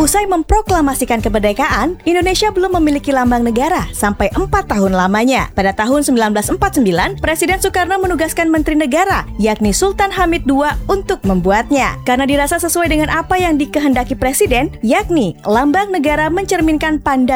Usai memproklamasikan kemerdekaan, Indonesia belum memiliki lambang negara sampai 4 tahun lamanya. Pada tahun 1949, Presiden Soekarno menugaskan Menteri Negara, yakni Sultan Hamid II, untuk membuatnya. Karena dirasa sesuai dengan apa yang dikehendaki Presiden, yakni lambang negara mencerminkan pandangan